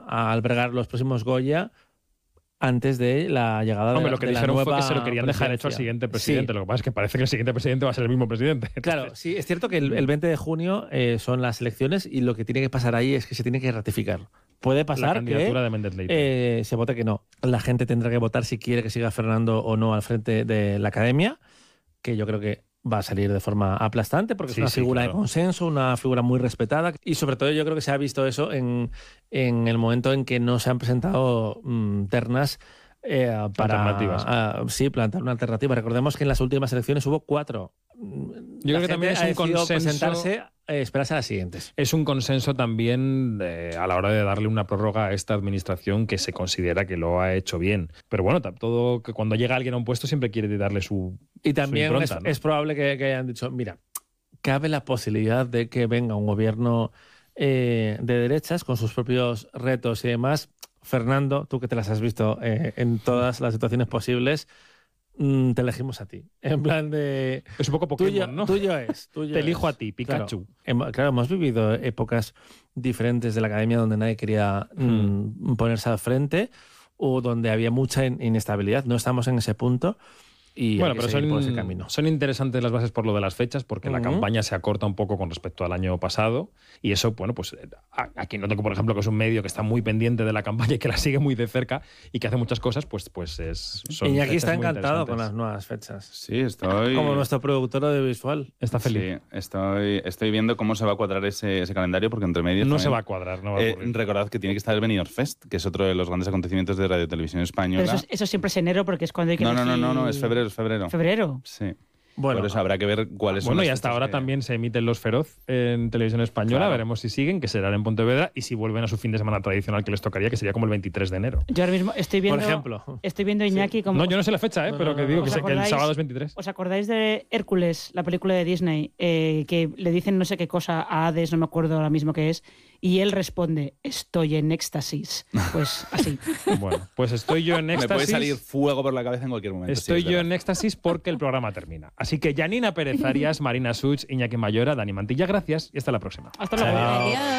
a albergar los próximos Goya antes de la llegada Hombre, de la lo que de la dijeron fue nueva que se lo querían dejar hecho al presidencia. siguiente presidente. Sí. Lo que pasa es que parece que el siguiente presidente va a ser el mismo presidente. Claro, sí, es cierto que el 20 de junio son las elecciones y lo que tiene que pasar ahí es que se tiene que ratificar. Puede La pasar candidatura que de Méndez Leite. se vote que no. La gente tendrá que votar si quiere que siga Fernando o no al frente de la academia, que yo creo que va a salir de forma aplastante porque Sí, es una sí, figura claro. de consenso, una figura muy respetada y sobre todo yo creo que se ha visto eso en el momento en que no se han presentado ternas para Alternativas. sí, plantar una alternativa. Recordemos que en las últimas elecciones hubo 4. Yo creo que también es un consenso. Presentarse, esperarse a las siguientes. Es un consenso también a la hora de darle una prórroga a esta administración que se considera que lo ha hecho bien. Pero bueno, todo que cuando llega alguien a un puesto siempre quiere darle su Y también su impronta, ¿no? es probable que hayan dicho, mira, cabe la posibilidad de que venga un gobierno de derechas con sus propios retos y demás. Fernando, tú que te las has visto en todas las situaciones posibles, te elegimos a ti. En plan de... Es un poco Pokémon, ¿no? Tuyo es. Te elijo a ti, Pikachu. Claro, hemos vivido épocas diferentes de la academia donde nadie quería ponerse al frente o donde había mucha inestabilidad. No estamos en ese punto. Y Bueno, hay que pero seguir por ese camino. son interesantes las bases por lo de las fechas, porque la campaña se acorta un poco con respecto al año pasado. Y eso, bueno, pues aquí no tengo, por ejemplo, que es un medio que está muy pendiente de la campaña y que la sigue muy de cerca y que hace muchas cosas, pues son Iñaki fechas está muy encantado con interesantes. las nuevas fechas. Sí, estoy... Como nuestro productor audiovisual. Está feliz. Sí, estoy viendo cómo se va a cuadrar ese calendario, porque entre medios... No también, se va a cuadrar, no va a ocurrir. recordad que tiene que estar el Benidorm Fest, que es otro de los grandes acontecimientos de Radio Televisión Española. Pero eso siempre es enero porque es cuando hay que No, es febrero. ¿Febrero? Sí. Bueno, por eso habrá que ver cuáles son Bueno, las y hasta fechas ahora que- también se emiten Los Feroz en Televisión Española. Claro. Veremos si siguen, que serán en Pontevedra, y si vuelven a su fin de semana tradicional que les tocaría, que sería como el 23 de enero. Yo ahora mismo estoy viendo... por ejemplo. Estoy viendo a Iñaki como... No, yo no sé la fecha, pero que digo ¿Os que el acordáis? sábado es 23. ¿Os acordáis de Hércules, la película de Disney, que le dicen no sé qué cosa a Hades, no me acuerdo ahora mismo qué es, y él responde, estoy en éxtasis? Pues así. Bueno, pues estoy yo en Me éxtasis. puede salir fuego por la cabeza en cualquier momento. Estoy sí, es yo verdad. en éxtasis porque el programa termina. Así que Janina Pérez Arias, Marina Such, Iñaki Mayora, Dani Mantilla, gracias y hasta la próxima. Hasta luego. Chao. Adiós.